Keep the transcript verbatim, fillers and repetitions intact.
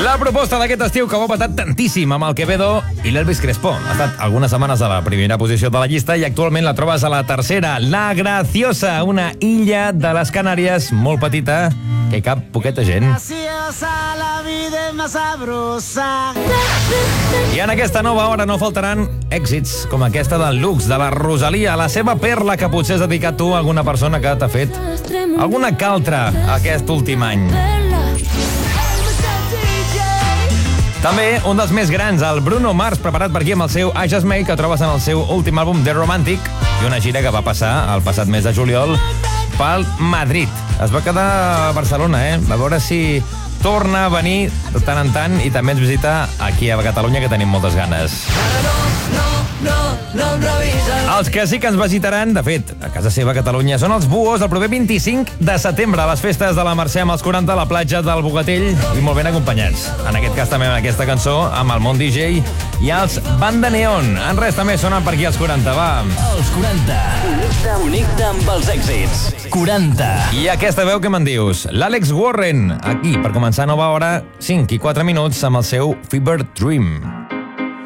La proposta d'aquest estiu que ho ha patat tantíssim amb el Quevedo i l'Elvis Crespo. Ha estat algunes setmanes a la primera posició de la llista i actualment la trobes a la tercera. La Graciosa, una illa de les Canàries molt petita que hi cap poqueta gent. I en aquesta nova hora no faltaran èxits com aquesta del Lux, de la Rosalia, la seva perla que potser has dedicat tu a alguna persona que t'ha fet alguna caltra aquest últim any. També un dels més grans, el Bruno Mars, preparat per aquí amb el seu I Just Make, que trobes en el seu últim àlbum The Romantic, i una gira que va passar el passat mes de juliol pel Madrid. Es va quedar a Barcelona, eh? A veure si torna a venir de tant en tant i també ens visita aquí a Catalunya, que tenim moltes ganes. Els que sí que ens visitaran, de fet, a casa seva a Catalunya, són els Buhos el proper vint-i-cinc de setembre a les festes de la Mercè amb els quaranta a la platja del Bogatell i molt ben acompanyats. En aquest cas també amb aquesta cançó, amb el Mont D J i els Banda Neon. En res també sonen per aquí els quaranta, va. Els quaranta. Connecta, connecta amb els èxits. quaranta. I aquesta veu que me'n dius? L'Àlex Warren, aquí per començar nova hora, cinc i quatre minuts amb el seu Fever Dream.